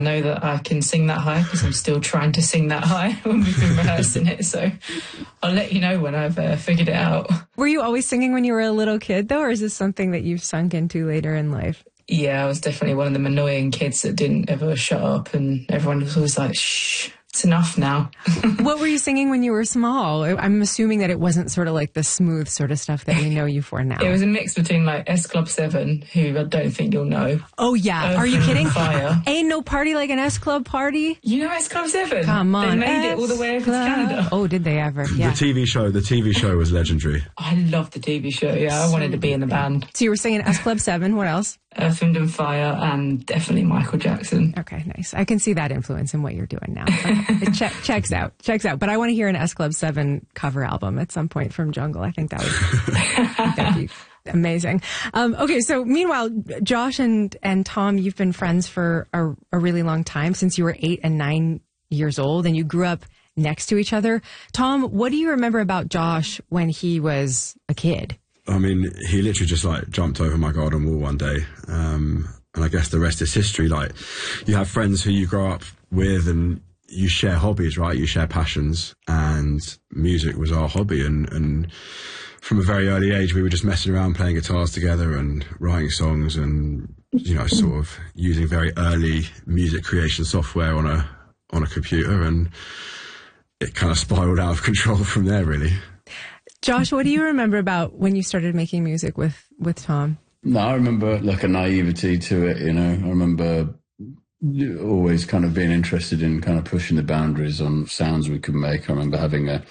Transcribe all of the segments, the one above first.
know that I can sing that high because I'm still trying to sing that high when we've been rehearsing it. So I'll let you know when I've figured it out. Were you always singing when you were a little kid, though, or is this something that you've sunk into later in life? Yeah, I was definitely one of them annoying kids that didn't ever shut up, and everyone was always like, shh, it's enough now. What were you singing when you were small? I'm assuming that it wasn't sort of like the smooth sort of stuff that we know you for now. It was a mix between like S Club 7, who I don't think you'll know. Oh, yeah. Are you kidding? Fire. Ain't no party like an S Club party. You know S Club 7? Come on. They made it all the way over to Canada. Oh, did they ever? Yeah. The TV show was legendary. I loved the TV show, yeah. I wanted to be in the band. So you were singing S Club 7. What else? Earth, Wind and Fire, and definitely Michael Jackson. Okay, nice. I can see that influence in what you're doing now. It checks out. But I want to hear an S Club 7 cover album at some point from Jungle. I think that'd be amazing. Okay, so meanwhile, Josh and Tom, you've been friends for a really long time, since you were 8 and 9 years old, and you grew up next to each other. Tom, what do you remember about Josh when he was a kid? I mean, he literally just like jumped over my garden wall one day. And I guess the rest is history. Like, you have friends who you grow up with and you share hobbies, right? You share passions, and music was our hobby. And from a very early age, we were just messing around playing guitars together and writing songs and, you know, sort of using very early music creation software on a computer. And it kind of spiraled out of control from there, really. Josh, what do you remember about when you started making music with Tom? No, I remember like a naivety to it, you know. I remember always kind of being interested in kind of pushing the boundaries on sounds we could make. I remember having a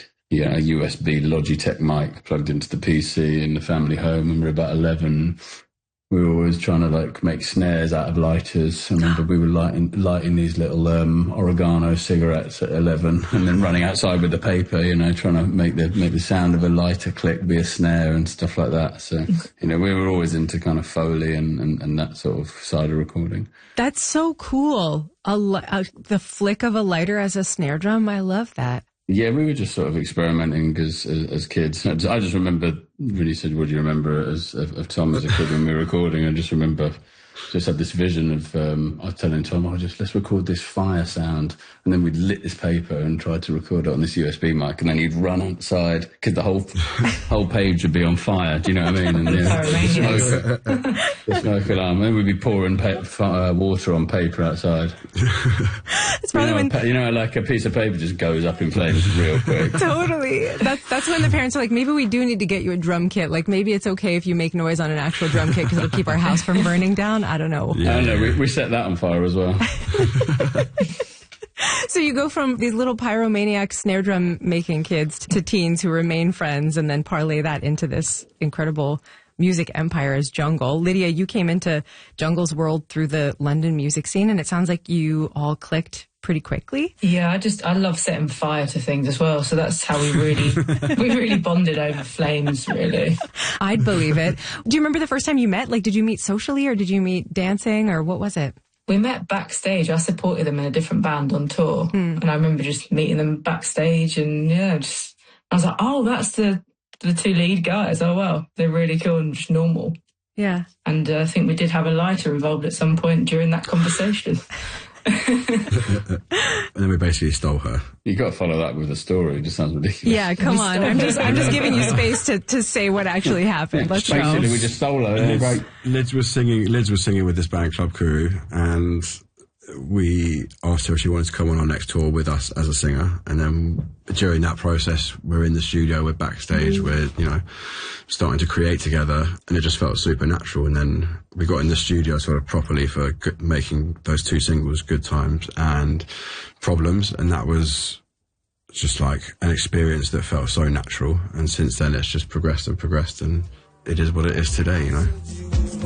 USB Logitech mic plugged into the PC in the family home when we were about 11. We were always trying to like make snares out of lighters. I remember we were lighting these little oregano cigarettes at 11, and then running outside with the paper, you know, trying to make the sound of a lighter click be a snare and stuff like that. So, you know, we were always into kind of Foley and that sort of side of recording. That's so cool. The flick of a lighter as a snare drum. I love that. Yeah, we were just sort of experimenting as kids. I just remember when you said, "What do you remember of Tom as a kid when we were recording?" I just remember just had this vision of I was telling Tom, let's record this fire sound, and then we'd lit this paper and tried to record it on this USB mic, and then you'd run outside because the whole page would be on fire. Do you know what I mean? And the smoke alarm. Then we'd be pouring water on paper outside. It's probably like a piece of paper just goes up in flames real quick. Totally. That's when the parents are like, maybe we do need to get you a drum kit. Like, maybe it's okay if you make noise on an actual drum kit because it'll keep our house from burning down. I don't know. Yeah. I don't know. We set that on fire as well. So you go from these little pyromaniac snare drum making kids to teens who remain friends, and then parlay that into this incredible music empire as Jungle. Lydia, you came into Jungle's world through the London music scene, and it sounds like you all clicked pretty quickly. Yeah, I love setting fire to things as well. So that's how we really bonded over flames, really. I'd believe it. Do you remember the first time you met? Like, did you meet socially or did you meet dancing, or what was it? We met backstage. I supported them in a different band on tour. And I remember just meeting them backstage, and I was like, oh, that's the two lead guys. Oh, well, they're really cool and just normal. Yeah. And I think we did have a lighter involved at some point during that conversation. And then we basically stole her. You got to follow that with a story. It just sounds ridiculous. Yeah, come on. I'm just giving you space to say what actually happened. Let's go. Basically, we just stole her. Liz was singing with this band Club Crew, and we asked her if she wanted to come on our next tour with us as a singer. And then during that process, we're in the studio, we're backstage, we're, starting to create together, and it just felt super natural. And then we got in the studio sort of properly for making those two singles, Good Times and Problems. And that was just like an experience that felt so natural. And since then, it's just progressed, and it is what it is today,